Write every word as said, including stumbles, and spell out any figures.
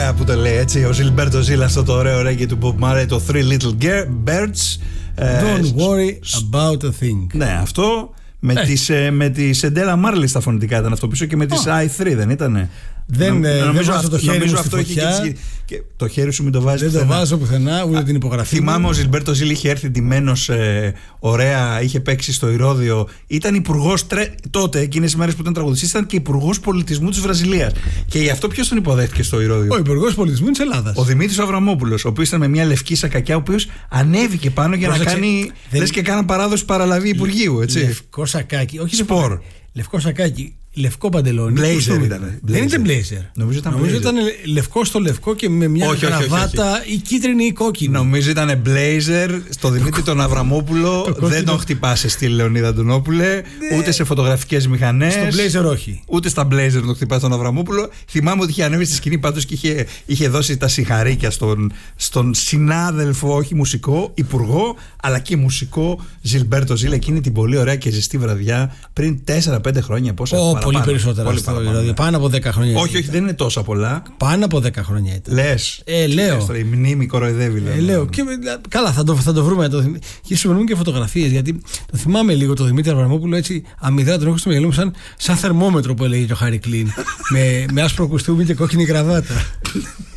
ωραία που το λέει έτσι ο Ζιλμπέρτο Ζήλ, αυτό το ωραίο ρέγγι του Bob Marley, το Three Little Birds. Don't worry about a thing. Ναι, αυτό. Με, ε. τις, με τη Σεντέλα Μάρλι στα φωνητικά ήταν αυτό πίσω και με τις oh. άι θρι δεν ήτανε. Δεν, Νο, ε, νομίζω αυτό το χέρι μου στη φωτιά. Και, και το χέρι σου μην το βάζεις. Δεν το βάζω πουθενά, ούτε Α, την υπογραφή. Θυμάμαι μου. ο Ζιλμπέρτο Ζήλ είχε έρθει ντυμένος ε, ωραία, είχε παίξει στο Ηρώδειο. Ήταν υπουργός τρε... τότε, εκείνες τις μέρες που ήταν τραγουδιστής, ήταν και υπουργός πολιτισμού της Βραζιλίας. Και γι' αυτό ποιος τον υποδέχτηκε στο Ηρώδειο? Ο υπουργός πολιτισμού της Ελλάδας. Ο Δημήτρης Αβραμόπουλος, ο οποίος ήταν με μια λευκή σακακιά, ο οποίος ανέβηκε πάνω για Πρόσεξε, να κάνει. Δεν... Λες και κάνα παράδοση παραλαβή υπουργείου, έτσι. Λευκό σακάκι, όχι σπορ. Λευκό σακάκι. Λευκό παντελόνι. Blazer ήταν. Δεν ήταν blazer. Νομίζω ήταν, νομίζω ήταν λευκό στο λευκό και με μια όχι, γραβάτα όχι, όχι. ή κίτρινη ή κόκκινη. Νομίζω ήταν blazer στο Δημήτρη τον Αβραμόπουλο. Δεν τον χτυπάσαι στη Λεωνίδα Αντωνόπουλε, ούτε σε φωτογραφικές μηχανές. Στο blazer όχι. Ούτε στα blazer τον χτυπάς τον Αβραμόπουλο. Θυμάμαι ότι είχε ανέβει στη σκηνή πάντως και είχε, είχε δώσει τα συγχαρήκια στον, στον συνάδελφο, όχι μουσικό, υπουργό, αλλά και μουσικό Ζιλμπέρτο Ζήλ εκείνη την πολύ ωραία και ζεστή βραδιά πριν τέσσερα πέντε χρόνια. Πόσα Oh, πολύ περισσότερα. Πολύ στο, δηλαδή, πάνω από δέκα χρόνια. Όχι, όχι, δεν είναι τόσα πολλά. Πάνω από δέκα χρόνια ήταν. Λες. Ε, λέω. Η μνήμη κοροϊδεύει. Ε, λέω. Και, καλά, θα το, θα το βρούμε. Το, και σου βρούμε και φωτογραφίες. Γιατί το θυμάμαι λίγο το Δημήτρη Αβραμόπουλο έτσι αμυδρά τον έχω στο μυαλό μου σαν, σαν θερμόμετρο που έλεγε και ο Χάρη Κλίν. με, με άσπρο κουστούμι και κόκκινη γραβάτα.